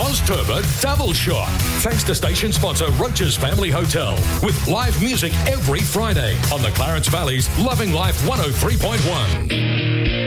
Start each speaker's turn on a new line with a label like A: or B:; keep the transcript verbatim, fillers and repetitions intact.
A: Ozturbo Double Shot. Thanks to station sponsor Roach's Family Hotel. With live music every Friday on the Clarence Valley's Loving Life one oh three point one.